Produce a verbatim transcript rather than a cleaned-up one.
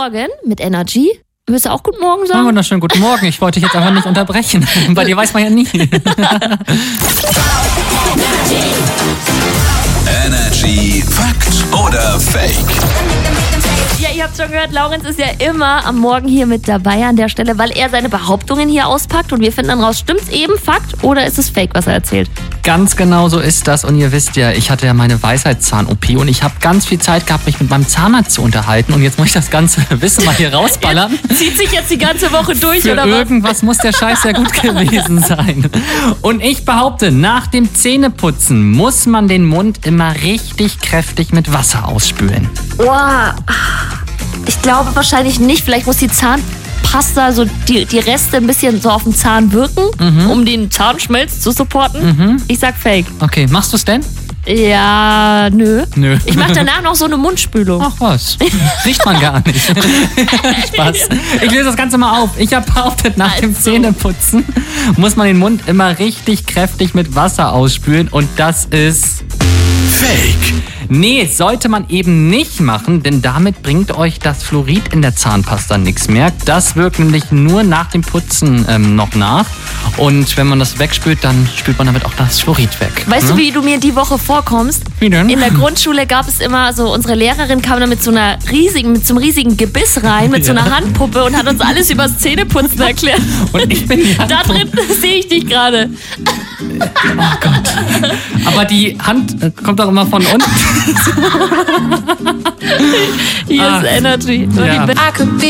Morgen mit Energy. Willst du auch guten Morgen sagen? Oh, wunderschönen guten Morgen. Ich wollte dich jetzt einfach nicht unterbrechen. Bei dir weiß man ja nie. Energy Fakt oder Fake? Ja, ihr habt schon gehört, Laurenz ist ja immer am Morgen hier mit dabei an der Stelle, weil er seine Behauptungen hier auspackt und wir finden dann raus, stimmt's eben Fakt oder ist es Fake, was er erzählt? Ganz genau so ist das. Und ihr wisst ja, ich hatte ja meine Weisheitszahn-O P und ich habe ganz viel Zeit gehabt, mich mit meinem Zahnarzt zu unterhalten. Und jetzt muss ich das ganze Wissen mal hier rausballern. Zieht sich jetzt die ganze Woche durch, Für oder was? irgendwas muss der Scheiß ja gut gewesen sein. Und ich behaupte, nach dem Zähneputzen muss man den Mund immer richtig kräftig mit Wasser ausspülen. Boah, ich glaube wahrscheinlich nicht. Vielleicht muss die Zahnpasta, so die, die Reste ein bisschen so auf den Zahn wirken, mhm. um den Zahnschmelz zu supporten. Mhm. Ich sag Fake. Okay, machst du es denn? Ja, nö. Nö. Ich mache danach noch so eine Mundspülung. Ach was, riecht man gar nicht. Spaß. Ich löse das Ganze mal auf. Ich habe behauptet, nach also. dem Zähneputzen muss man den Mund immer richtig kräftig mit Wasser ausspülen und das ist... Fake. Nee, sollte man eben nicht machen, denn damit bringt euch das Fluorid in der Zahnpasta nichts mehr. Das wirkt nämlich nur nach dem Putzen ähm, noch nach. Und wenn man das wegspült, dann spült man damit auch das Fluorid weg. Weißt ne? du, wie du mir die Woche vorkommst? Wie denn? In der Grundschule gab es immer so, unsere Lehrerin kam da mit so einer riesigen, mit so einem riesigen Gebiss rein, mit so einer ja. Handpuppe und hat uns alles übers Zähneputzen erklärt. Und ich bin die Da drin sehe ich dich gerade. Oh Gott. Aber die Hand kommt doch immer von unten. Hier ist Energy. Ja.